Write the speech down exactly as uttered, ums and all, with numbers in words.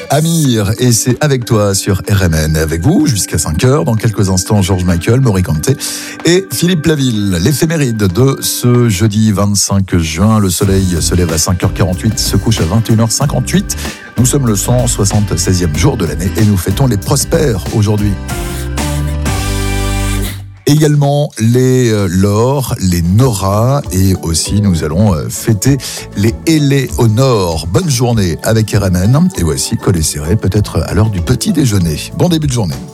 Amir, et c'est avec toi sur R M N, avec vous jusqu'à cinq heures. Dans quelques instants, George Michael, Maury Kanté et Philippe Laville. L'éphéméride de ce jeudi vingt-cinq juin. Le soleil se lève à cinq heures quarante-huit, se couche à vingt et une heures cinquante-huit. Nous sommes le cent soixante-seizième jour de l'année et nous fêtons les prospères aujourd'hui. Également les euh, Laure, les Nora et aussi nous allons euh, fêter les Éléonore. Bonne journée avec R M N et voici Collet Serré, peut-être à l'heure du petit déjeuner. Bon début de journée.